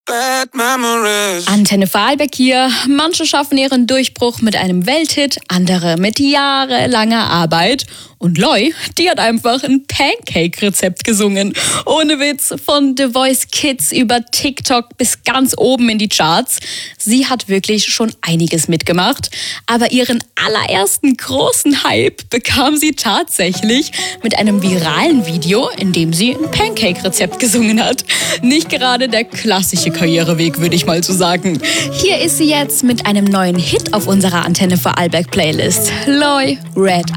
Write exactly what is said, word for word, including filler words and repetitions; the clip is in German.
Bad memories. Antenne Vorarlberg hier. Manche schaffen ihren Durchbruch mit einem Welthit, andere mit jahrelanger Arbeit. Und Loi, die hat einfach ein Pancake-Rezept gesungen. Ohne Witz, von The Voice Kids über TikTok bis ganz oben in die Charts. Sie hat wirklich schon einiges mitgemacht. Aber ihren allerersten großen Hype bekam sie tatsächlich mit einem viralen Video, in dem sie ein Pancake-Rezept gesungen hat. Nicht gerade der klassische Karriereweg, würde ich mal so sagen. Hier ist sie jetzt mit einem neuen Hit auf unserer Antenne Vorarlberg Playlist. Loi, Red